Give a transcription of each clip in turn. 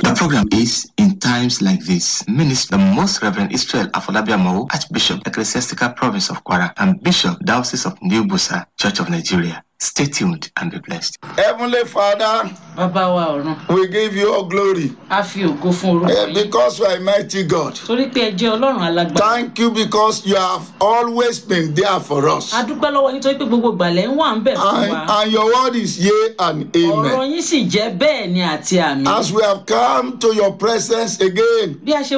The program is In Times Like This. Minister, the Most Reverend Israel Afolabi Amao, Archbishop, Ecclesiastical Province of Kwara, and Bishop, Diocese of New Busa, Church of Nigeria. Stay tuned and be blessed. Heavenly Father, we give you all glory because you are a mighty God. Thank you because you have always been there for us. And your word is yea and amen. As we have come to your presence again, let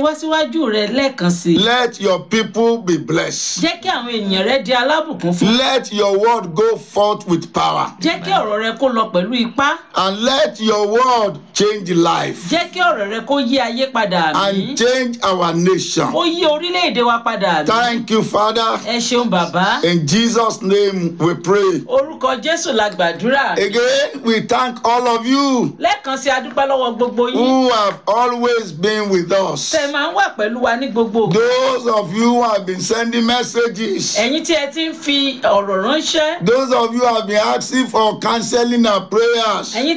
your people be blessed. Let your word go forth with power. And let your word change life. And change our nation. Thank you, Father. In Jesus' name we pray. Again, we thank all of you who have always been with us. Those of you who have been sending messages. Those of you who have been asking for counseling and prayers. We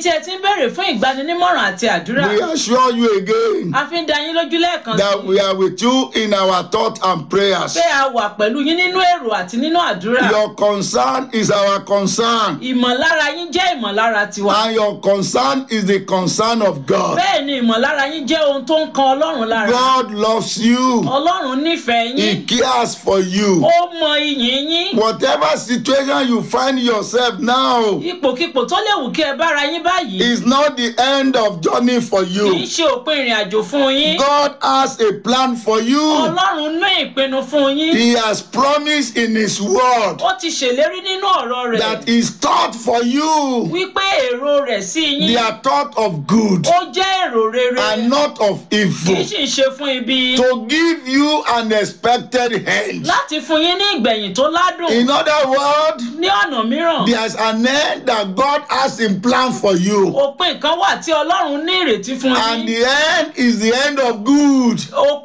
assure you again that we are with you in our thought and prayers. Your concern is our concern. And your concern is the concern of God. God loves you. He cares for you. Whatever situation you find yourself now is not the end of journey for you. God has a plan for you. He has promised in his word that his thought for you, they are thought of good and not of evil, to give you an expected end. In other words, there's an end that God has in plan for you. And the end is the end of good.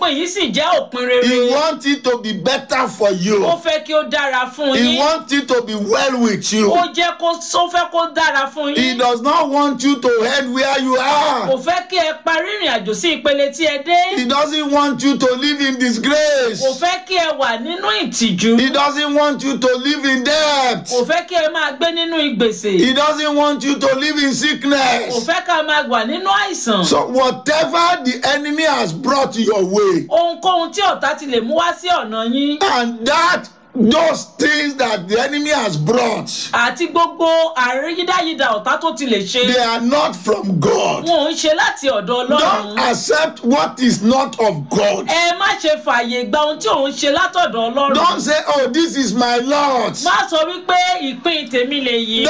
He wants it to be better for you. He wants it to be well with you. He does not want you to end where you are. He doesn't want you to live in disgrace. He doesn't want you to live in debt. He doesn't want you to live in sickness. So whatever the enemy has brought your way, and that those things that the enemy has brought, they are not from God. Don't accept what is not of God. Don't say, oh, this is my Lord.